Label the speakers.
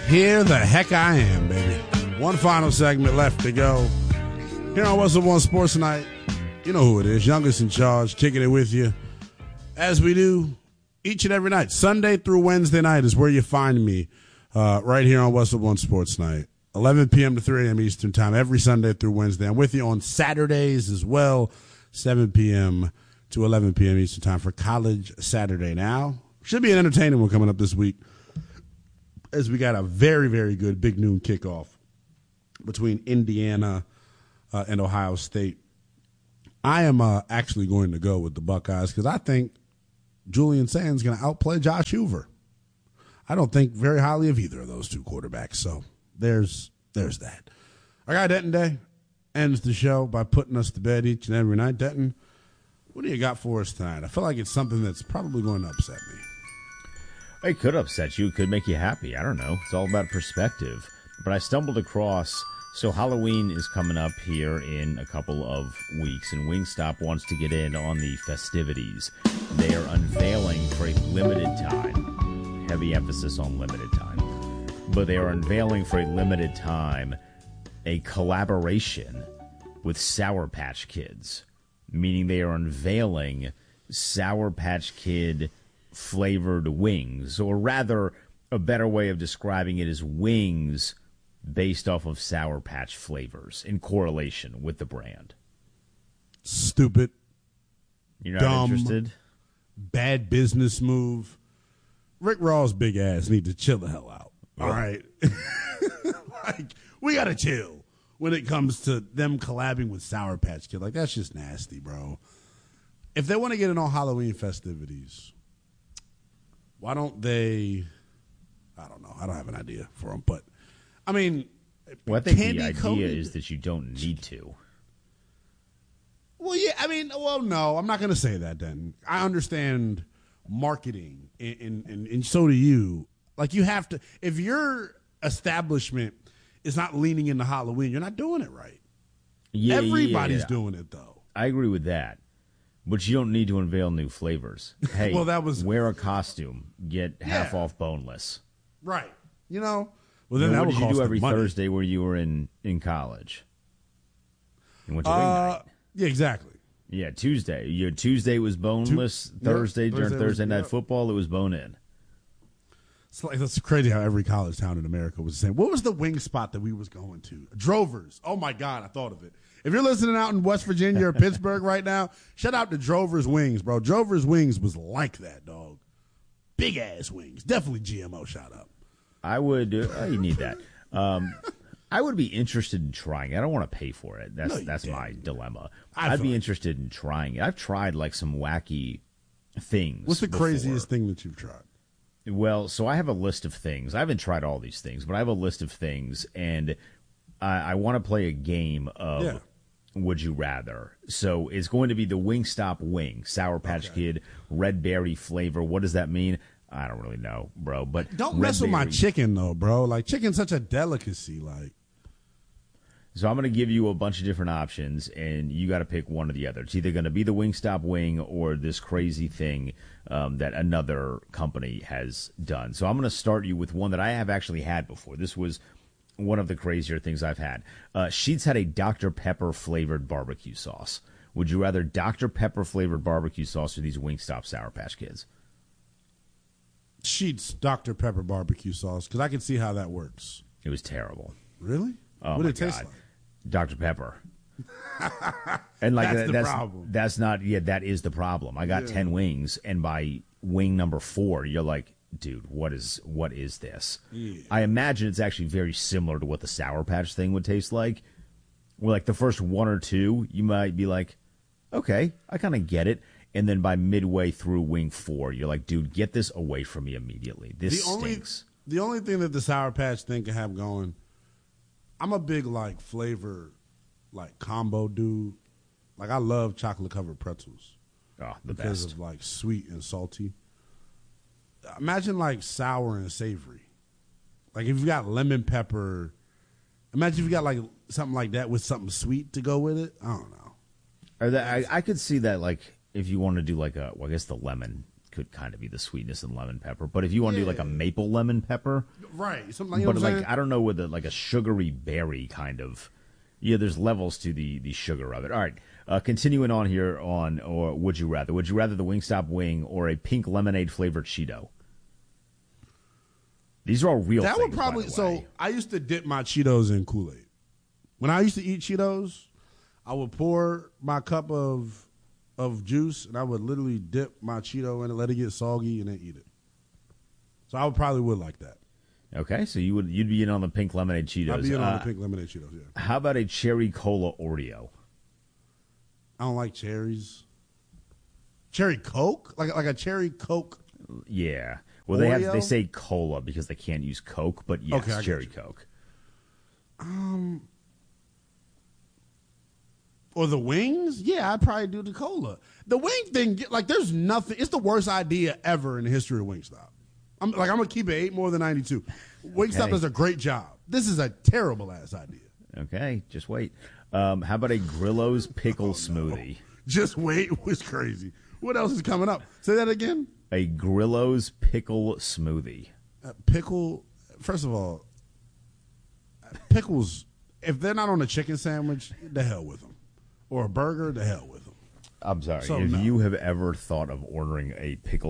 Speaker 1: Here the heck I am, baby. One final segment left to go. Here on What's Up on Sports Tonight. You know who it is. Youngest in charge, kicking it with you. As we do each and every night. Sunday through Wednesday night is where you find me. Right here on What's Up on Sports Night. 11 p.m. to 3 a.m. Eastern Time every Sunday through Wednesday. I'm with you on Saturdays as well. 7 p.m. to 11 p.m. Eastern Time for College Saturday. Now, should be an entertaining one coming up this week, as we got a very, very good big noon kickoff between Indiana and Ohio State. I am actually going to go with the Buckeyes because I think Julian Sands is going to outplay Josh Hoover. I don't think very highly of either of those two quarterbacks, so there's that. Our guy Denton Day ends the show by putting us to bed each and every night. Denton, what do you got for us tonight? I feel like it's something that's probably going to upset me.
Speaker 2: It could upset you. It could make you happy. I don't know. It's all about perspective. But I stumbled across, so Halloween is coming up here in a couple of weeks, and Wingstop wants to get in on the festivities. They are unveiling for a limited time, heavy emphasis on limited time, but they are unveiling for a limited time a collaboration with Sour Patch Kids, meaning they are unveiling Sour Patch Kid flavored wings, or rather, a better way of describing it is wings based off of Sour Patch flavors in correlation with the brand.
Speaker 1: Stupid.
Speaker 2: You're not
Speaker 1: dumb,
Speaker 2: interested?
Speaker 1: Bad business move. Rick Ross' big ass need to chill the hell out. All right. Like, we got to chill when it comes to them collabing with Sour Patch Kid. Like, that's just nasty, bro. If they want to get in on Halloween festivities, why don't they, I don't know. I don't have an idea for them. But, I mean,
Speaker 2: well, I think the idea is that you don't need to.
Speaker 1: Well, yeah, I mean, well, no, I'm not going to say that then. I understand marketing, and so do you. Like, you have to, if your establishment is not leaning into Halloween, you're not doing it right.
Speaker 2: Yeah,
Speaker 1: Everybody's doing it, though.
Speaker 2: I agree with that. But you don't need to unveil new flavors. Hey,
Speaker 1: well, that was,
Speaker 2: wear a costume, get half off boneless.
Speaker 1: Right. You know? Well, then
Speaker 2: what
Speaker 1: that
Speaker 2: did you do every
Speaker 1: money.
Speaker 2: Thursday where you were in college? You went to wing night.
Speaker 1: Yeah, exactly.
Speaker 2: Yeah, Tuesday. Your Tuesday was boneless. Thursday, during Thursday night football, it was bone-in.
Speaker 1: It's like, that's crazy how every college town in America was the same. What was the wing spot that we was going to? Drovers. Oh, my God, I thought of it. If you're listening out in West Virginia or Pittsburgh right now, shout out to Drover's Wings, bro. Drover's Wings was like that, dog. Big-ass wings. Definitely GMO shout out.
Speaker 2: I would you need that. I would be interested in trying it. I don't want to pay for it. That's my dilemma. I'd be interested in trying it. I've tried like some wacky things.
Speaker 1: What's the craziest thing that you've tried?
Speaker 2: Well, so I have a list of things. I haven't tried all these things, but I have a list of things, and I want to play a game of Would You Rather. So it's going to be the Wingstop wing, Sour Patch Kid, red berry flavor. What does that mean? I don't really know, bro. But
Speaker 1: don't mess with my chicken, though, bro. Like, chicken's such a delicacy. Like,
Speaker 2: so I'm going to give you a bunch of different options, and you got to pick one or the other. It's either going to be the Wingstop wing or this crazy thing that another company has done. So I'm going to start you with one that I have actually had before. This was one of the crazier things I've had. Sheetz had a Dr. Pepper flavored barbecue sauce. Would you rather Dr. Pepper flavored barbecue sauce or these Wingstop Sour Patch Kids?
Speaker 1: Sheetz Dr. Pepper barbecue sauce, because I can see how that works.
Speaker 2: It was terrible.
Speaker 1: Really?
Speaker 2: Oh,
Speaker 1: what
Speaker 2: my
Speaker 1: did it taste
Speaker 2: God.
Speaker 1: like?
Speaker 2: Dr. Pepper. And like
Speaker 1: that's the problem.
Speaker 2: That's not, that is the problem. I got 10 wings, and by wing number 4, you're like, dude, what is this? Yeah. I imagine it's actually very similar to what the Sour Patch thing would taste like. Where like the first 1 or 2, you might be like, okay, I kind of get it. And then by midway through wing 4, you're like, dude, get this away from me immediately. This stinks.
Speaker 1: The only thing that the Sour Patch thing can have going, I'm a big like flavor, like combo dude. Like, I love chocolate covered pretzels.
Speaker 2: Oh, the
Speaker 1: because
Speaker 2: best.
Speaker 1: of like sweet and salty. Imagine like sour and savory. Like if you got lemon pepper. Imagine if you got like something like that with something sweet to go with it. I don't know.
Speaker 2: I could see that, like, if you want to do like I guess the lemon could kind of be the sweetness in lemon pepper. But if you want to do like a maple lemon pepper,
Speaker 1: right? Something like,
Speaker 2: but
Speaker 1: like
Speaker 2: I don't know, with like a sugary berry kind of. Yeah, there's levels to the sugar of it. All right, continuing on here on or would you rather? Would you rather the Wingstop wing or a pink lemonade flavored Cheeto? These are all real.
Speaker 1: That
Speaker 2: things,
Speaker 1: would probably.
Speaker 2: by the
Speaker 1: So
Speaker 2: way.
Speaker 1: I used to dip my Cheetos in Kool-Aid. When I used to eat Cheetos, I would pour my cup of juice and I would literally dip my Cheeto in it, let it get soggy, and then eat it. So I would like that.
Speaker 2: Okay, so you'd be in on the pink lemonade Cheetos.
Speaker 1: I'd be in on the pink lemonade Cheetos. Yeah.
Speaker 2: How about a cherry cola Oreo?
Speaker 1: I don't like cherries. Cherry Coke, like a cherry Coke.
Speaker 2: Yeah. Well,
Speaker 1: Oreo?
Speaker 2: they say cola because they can't use Coke, but yes,
Speaker 1: Okay,
Speaker 2: cherry Coke.
Speaker 1: Or the wings? Yeah, I'd probably do the cola. The wing thing, like, there's nothing. It's the worst idea ever in the history of Wingstop. I'm gonna keep it 8 more than 92. Wingstop
Speaker 2: Okay.
Speaker 1: does a great job. This is a terrible ass idea.
Speaker 2: Okay, just wait. How about a Grillo's pickle smoothie?
Speaker 1: Just wait was crazy. What else is coming up? Say that again.
Speaker 2: A Grillo's pickle smoothie.
Speaker 1: Pickle. First of all, pickles. If they're not on a chicken sandwich, the hell with them. Or a burger, the hell with them.
Speaker 2: I'm sorry.
Speaker 1: So,
Speaker 2: if
Speaker 1: no.
Speaker 2: you have ever thought of ordering a pickle